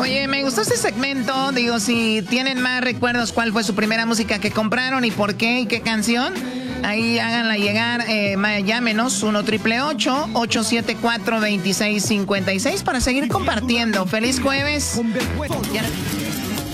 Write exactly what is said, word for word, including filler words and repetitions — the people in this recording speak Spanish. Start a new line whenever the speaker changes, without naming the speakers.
Oye, me gustó este segmento. Digo, si tienen más recuerdos, ¿cuál fue su primera música que compraron y por qué y qué canción? Ahí háganla llegar, eh, llámenos uno triple ocho, ocho siete cuatro, dos seis cinco seis para seguir compartiendo. ¡Feliz jueves! Ya.